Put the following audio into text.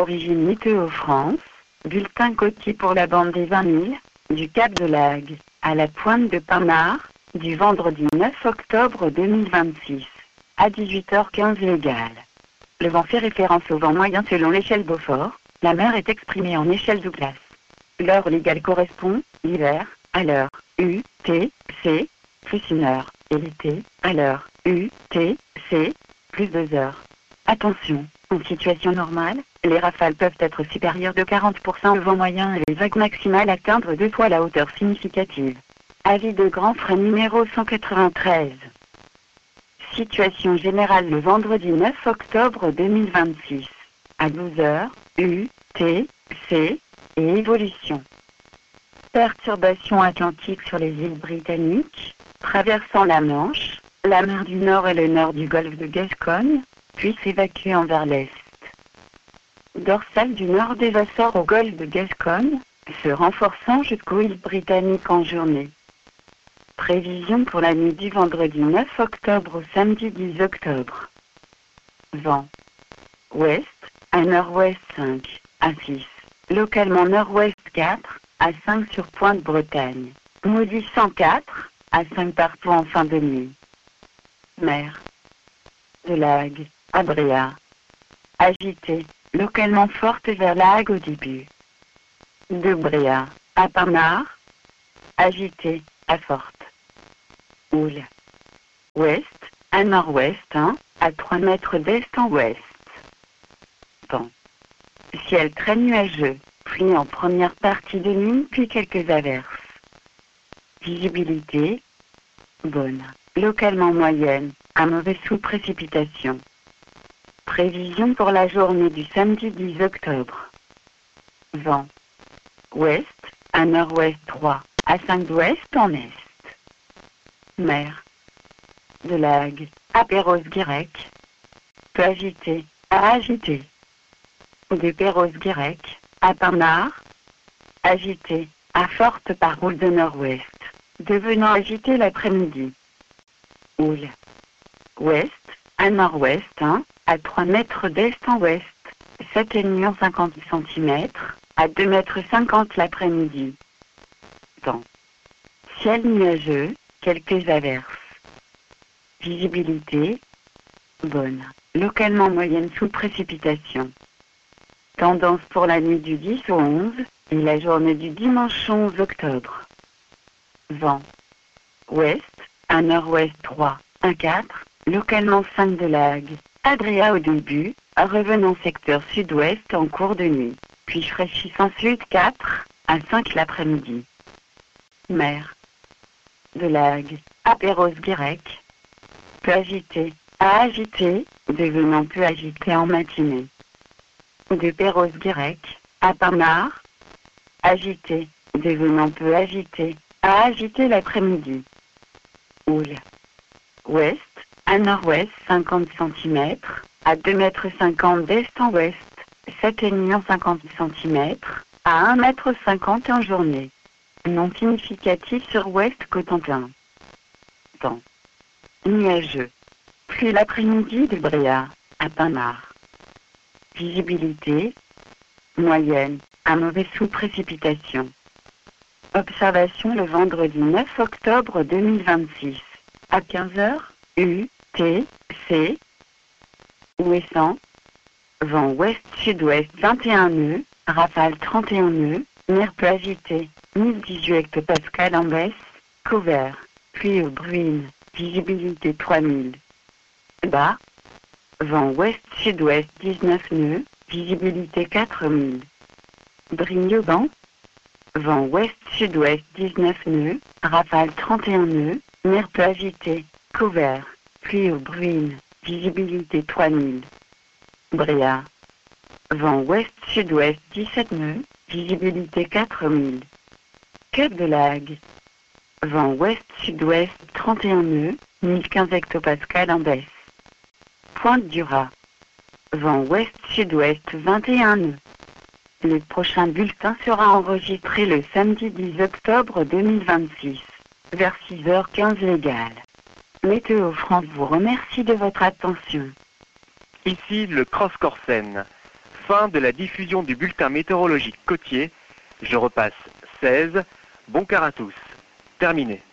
Origine Météo France, bulletin côtier pour la bande des 20 000, du Cap de Lagos à la pointe de Panard, du vendredi 9 octobre 2026, à 18h15 légal. Le vent fait référence au vent moyen selon l'échelle Beaufort, la mer est exprimée en échelle Douglas. L'heure légale correspond, l'hiver, à l'heure UTC, plus 1 heure, et l'été, à l'heure UTC, plus 2 heures. Attention, en situation normale, les rafales peuvent être supérieures de 40% au vent moyen et les vagues maximales atteindre 2 fois la hauteur significative. Avis de grand frais numéro 193. Situation générale le vendredi 9 octobre 2026, à 12h, UTC, et évolution. Perturbation atlantique sur les îles britanniques, traversant la Manche, la mer du Nord et le nord du golfe de Gascogne, puis s'évacuant vers l'est. Dorsale du nord des Açores au golfe de Gascogne, se renforçant jusqu'aux îles britanniques en journée. Prévision pour la nuit du vendredi 9 octobre au samedi 10 octobre. Vent. Ouest, à nord-ouest 5, à 6. Localement nord-ouest 4, à 5 sur Pointe-Bretagne. Maudit 104, à 5 partout en fin de nuit. Mer. De Lagos, à Bréa. Agitée, localement forte vers Lagos au début. De Bréa, à Panard. Agitée, à forte. Houle. Ouest, à nord-ouest 1, à 3 mètres d'est en ouest. Vent. Ciel très nuageux, pluie en première partie de nuit puis quelques averses. Visibilité bonne, localement moyenne, à mauvaise sous précipitation. Prévision pour la journée du samedi 10 octobre. Vent. Ouest, à nord-ouest 3, à 5 d'ouest en est. Mer. De Lagos, à Perros-Guirec. Peu agité, à agité. De Perros-Guirec, à Panard. Agité, à forte par houle de nord-ouest, devenant agité l'après-midi. Houle. Ouest, à nord-ouest 1, à 3 mètres d'est en ouest, s'atténuant 50 cm, à 2 mètres 50 l'après-midi. Temps. Ciel nuageux, quelques averses. Visibilité bonne, localement moyenne sous précipitation. Tendance pour la nuit du 10 au 11 et la journée du dimanche 11 octobre. Vent. Ouest, à nord-ouest 3, à 4, localement 5 de Lagos, à Bréa au début, revenant secteur sud-ouest en cours de nuit, puis fraîchissant sud 4, à 5 l'après-midi. Mer. De Lagos, à Perros-Guirec. Peu agité, à agité, devenant peu agité en matinée. De Perros-Guirec, à Panard. Agité, devenant peu agité, à agité l'après-midi. Houle. Ouest, à nord-ouest 50 cm, à 2 mètres 50 d'est en ouest, s'atténuant 50 cm, à 1 mètre 50 en journée. Non significatif sur ouest Cotentin. Temps. Nuageux. Pluie l'après-midi de Bréa, à Panard. Visibilité moyenne, à mauvaise sous précipitation. Observation le vendredi 9 octobre 2026, à 15h, UTC. Ouessant. Vent ouest-sud-ouest 21 nœuds, rafale 31 nœuds, mer peu agitée, 1018 hectopascal en baisse, couvert, pluie aux bruines, visibilité 3000. Bas. Vent ouest-sud-ouest 19 nœuds, visibilité 4000. Brignoban. Vent ouest-sud-ouest 19 nœuds, rafale 31 nœuds, mer peu agitée, couvert, pluie aux bruines, visibilité 3000. Bréa. Vent ouest-sud-ouest 17 nœuds, visibilité 4000. Cap de Lagos. Vent ouest-sud-ouest 31 nœuds, 1015 hectopascal en baisse. Pointe du Raz. Vent ouest-sud-ouest 21 nœuds. Le prochain bulletin sera enregistré le samedi 10 octobre 2026, vers 6h15 légal. Météo France vous remercie de votre attention. Ici le Cross Corsen. Fin de la diffusion du bulletin météorologique côtier. Je repasse 16. Bon quart à tous. Terminé.